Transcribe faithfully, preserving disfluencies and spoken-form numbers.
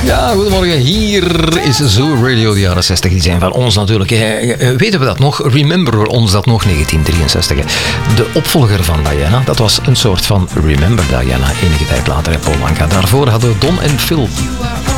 Ja, goedemorgen. Hier is Zoo Radio, de jaren zestig. Die zijn van ons natuurlijk. Weten we dat nog? Remember ons dat nog, negentien drieënzestig. De opvolger van Diana, dat was een soort van Remember Diana. Enige tijd later, Paul Anka. Daarvoor hadden we Don en Phil.